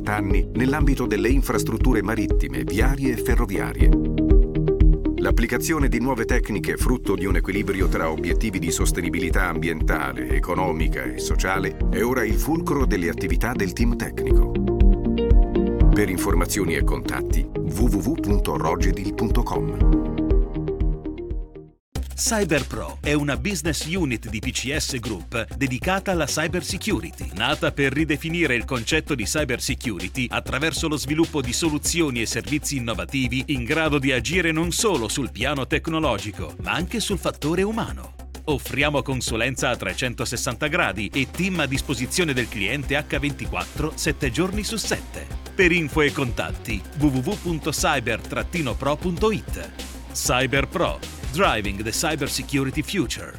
60 anni nell'ambito delle infrastrutture marittime, viarie e ferroviarie. L'applicazione di nuove tecniche frutto di un equilibrio tra obiettivi di sostenibilità ambientale, economica e sociale è ora il fulcro delle attività del team tecnico. Per informazioni e contatti www.rogedil.com. CyberPro è una business unit di PCS Group dedicata alla cyber security, nata per ridefinire il concetto di cyber security attraverso lo sviluppo di soluzioni e servizi innovativi in grado di agire non solo sul piano tecnologico, ma anche sul fattore umano. Offriamo consulenza a 360 gradi e team a disposizione del cliente H24 7 giorni su 7. Per info e contatti www.cyber-pro.it. CyberPro. Driving the Cyber Security Future.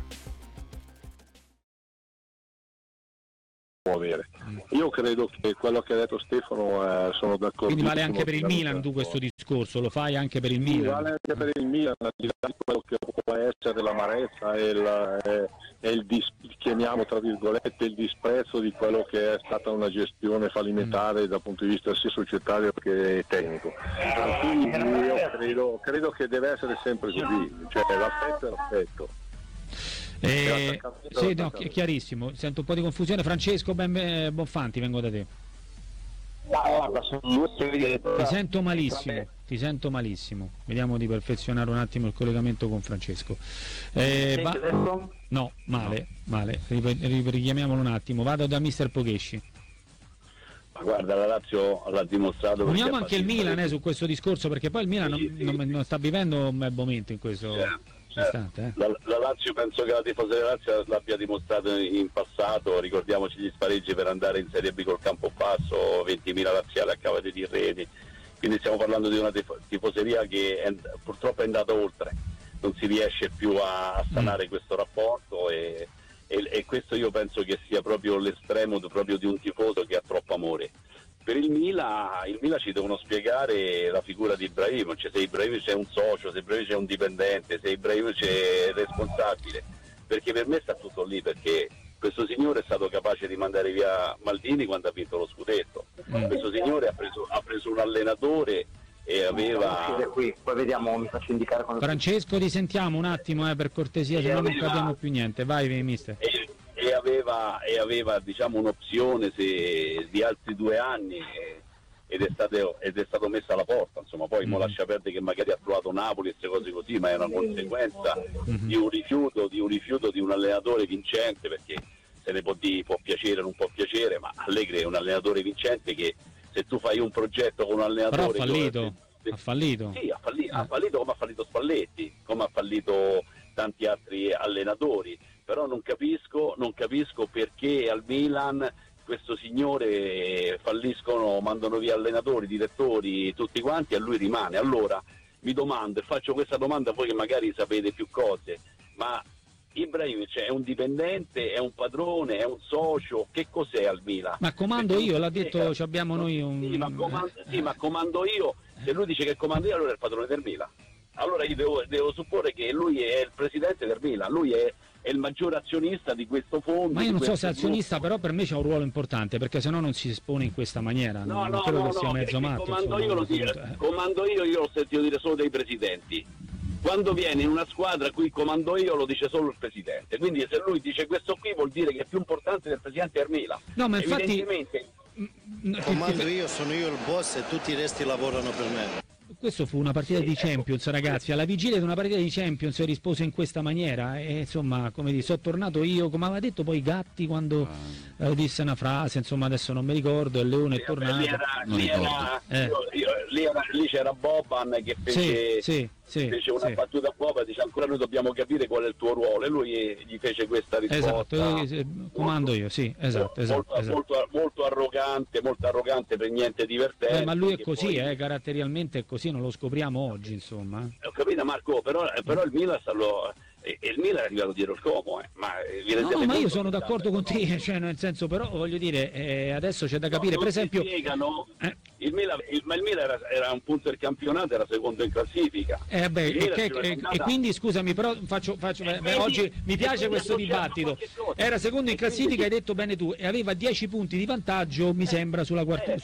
Io credo che quello che ha detto Stefano sono d'accordo. Quindi vale anche per il Milan tu questo discorso, lo fai anche per il Milan? Vale anche per il Milan, al di là di quello che può essere l'amarezza e chiamiamo tra virgolette il disprezzo di quello che è stata una gestione fallimentare dal punto di vista sia societario che tecnico. Quindi io credo che deve essere sempre così, cioè l'affetto è l'affetto. Sì, no, è chiarissimo. Sento un po' di confusione. Francesco Bonfanti, vengo da te. Ti sento malissimo. Vediamo di perfezionare un attimo il collegamento con Francesco. No, male. Richiamiamolo un attimo. Vado da mister Poghesci. Ma guarda, la Lazio l'ha dimostrato. Uniamo anche il Milan su questo discorso, perché poi il Milan non sta vivendo un bel momento in questo istante. La Lazio, penso che la tifosa della Lazio l'abbia dimostrato in passato. Ricordiamoci gli spareggi per andare in Serie B col campo basso, 20.000 laziali a cavate di reti. Quindi stiamo parlando di una tifoseria che purtroppo è andata oltre, non si riesce più a sanare questo rapporto e questo io penso che sia proprio l'estremo proprio di un tifoso che ha troppo amore. Per il Milan ci devono spiegare la figura di Ibrahimovic, cioè se Ibrahimovic è un socio, se Ibrahimovic è un dipendente, se Ibrahimovic è responsabile, perché per me sta tutto lì, perché questo signore è stato capace di mandare via Maldini quando ha vinto lo scudetto, questo signore ha preso un allenatore e aveva... Qui. Poi vediamo, mi faccio indicare Francesco, ti sentiamo un attimo per cortesia, se no non capiamo più niente. Vai mister. E aveva diciamo un'opzione di altri 2 anni ed è stato messo alla porta, insomma. Poi mo lascia perdere che magari ha trovato Napoli e queste cose così, ma è una conseguenza di un rifiuto di un allenatore vincente, perché se ne può piacere o non può piacere, ma Allegri è un allenatore vincente che se tu fai un progetto con un allenatore... Però ha fallito. Sì, ha fallito come ha fallito Spalletti, come ha fallito tanti altri allenatori. Però non capisco perché al Milan questo signore falliscono, mandano via allenatori, direttori, tutti quanti, e lui rimane. Allora mi domando, e faccio questa domanda a voi che magari sapete più cose, ma Ibrahimovic è un dipendente, è un padrone, è un socio, che cos'è al Milan? Ma comando io, l'ha detto, abbiamo noi un... Sì, ma comando io, se lui dice che comando io, allora è il padrone del Milan. Allora io devo supporre che lui è il presidente del Milan, lui è il maggiore azionista di questo fondo. Ma io non so se è azionista, però per me c'è un ruolo importante, perché sennò non si espone in questa maniera. Non credo che sia mezzo matto. Comando io l'ho sentito dire solo dei presidenti. Quando viene in una squadra qui comando io, lo dice solo il presidente. Quindi se lui dice questo qui vuol dire che è più importante del presidente del Milan. No, ma infatti comando io, sono io il boss e tutti i resti lavorano per me. Questo fu una partita di Champions, ragazzi. Alla vigilia di una partita di Champions rispose in questa maniera e insomma, come dire, sono tornato io, come aveva detto poi Gatti quando disse una frase, insomma adesso non mi ricordo, il Leone è tornato. Lì c'era Boban che fece una battuta a Boban, dice ancora noi dobbiamo capire qual è il tuo ruolo, e lui gli fece questa risposta. Esatto, comando io, sì, esatto. Molto arrogante, per niente divertente. Ma lui è così, poi... caratterialmente è così, non lo scopriamo oggi, insomma. Ho capito Marco, però il Milan il Milan è arrivato dietro il Como, ma ma io sono d'accordo con te, cioè nel senso, però voglio dire, adesso c'è da capire, per esempio il Milan era un punto del campionato, era secondo in classifica. E quindi scusami, però oggi mi piace questo dibattito. Era secondo in classifica, hai detto bene tu, e aveva 10 punti di vantaggio, mi sembra,